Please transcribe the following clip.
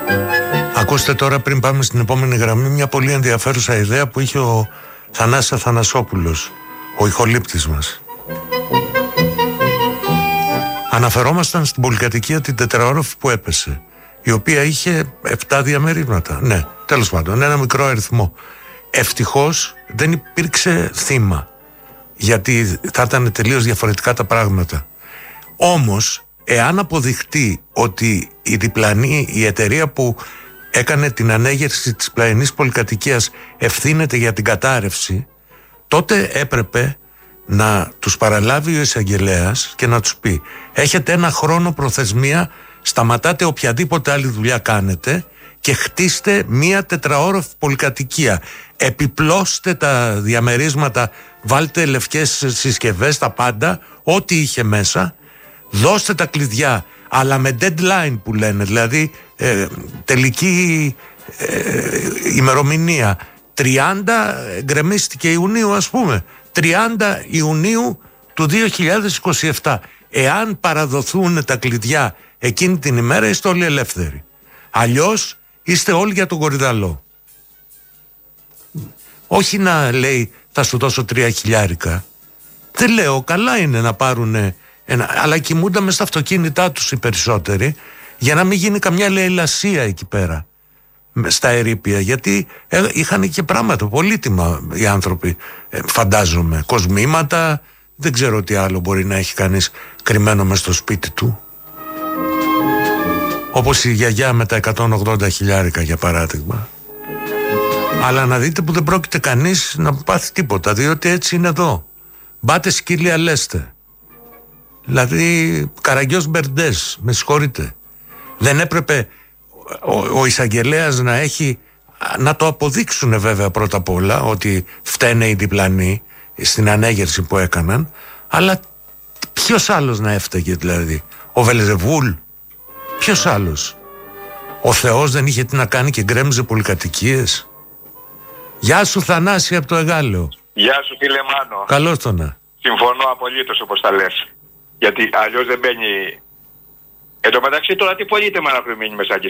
Ακούστε τώρα, πριν πάμε στην επόμενη γραμμή, μια πολύ ενδιαφέρουσα ιδέα που είχε ο Θανάσης Αθανασόπουλος, ο ηχολήπτης μας. Αναφερόμασταν στην πολυκατοικία την τετραόροφη που έπεσε, η οποία είχε 7 διαμερίσματα. Ναι, τέλος πάντων, ένα μικρό αριθμό. Ευτυχώς δεν υπήρξε θύμα, γιατί θα ήταν τελείως διαφορετικά τα πράγματα. Όμως, εάν αποδειχτεί ότι η διπλανή, η εταιρεία που έκανε την ανέγερση της πλαϊνής πολυκατοικίας ευθύνεται για την κατάρρευση, τότε έπρεπε να τους παραλάβει ο εισαγγελέας και να τους πει: έχετε 1 χρόνο προθεσμία, σταματάτε οποιαδήποτε άλλη δουλειά κάνετε και χτίστε μία τετραόροφη πολυκατοικία. Επιπλώστε τα διαμερίσματα, βάλτε λευκές συσκευές, τα πάντα, ό,τι είχε μέσα, δώστε τα κλειδιά, αλλά με deadline που λένε, δηλαδή τελική ημερομηνία 30, γκρεμίστηκε Ιουνίου ας πούμε, 30 Ιουνίου του 2027. Εάν παραδοθούν τα κλειδιά εκείνη την ημέρα, είστε όλοι ελεύθεροι. Αλλιώς είστε όλοι για τον κορυδαλό. Όχι να λέει θα σου δώσω 3.000. Δεν λέω, καλά είναι να πάρουν αλλά κοιμούνται μες στα αυτοκίνητά τους οι περισσότεροι, για να μην γίνει καμιά λαιλασία εκεί πέρα στα ερείπια, γιατί είχαν και πράγματα πολύτιμα οι άνθρωποι, φαντάζομαι, κοσμήματα, δεν ξέρω τι άλλο μπορεί να έχει κανείς κρυμμένο μες στο σπίτι του, όπως η γιαγιά με τα 180.000 για παράδειγμα. Αλλά να δείτε που δεν πρόκειται κανείς να πάθει τίποτα, διότι έτσι είναι εδώ. Μπάτε σκύλια λέστε. Δηλαδή Καραγκιός Μπερντές, με συγχωρείτε. Δεν έπρεπε ο εισαγγελέας να το αποδείξουν βέβαια πρώτα απ' όλα, ότι φταίνε οι διπλανοί στην ανέγερση που έκαναν, αλλά ποιος άλλος να έφταιγε δηλαδή? Ο Βελζεβούλ? Ποιος άλλος? Ο Θεός δεν είχε τι να κάνει και γκρέμιζε πολυκατοικίες? Γεια σου Θανάση από το Εγάλεο. Γεια σου φίλε Μάνο. Καλώς το να. Συμφωνώ απολύτως όπως τα λες. Γιατί αλλιώς δεν μπαίνει. Εν τω μεταξύ τώρα τι πολίτεμα να πριν μείνει μέσα και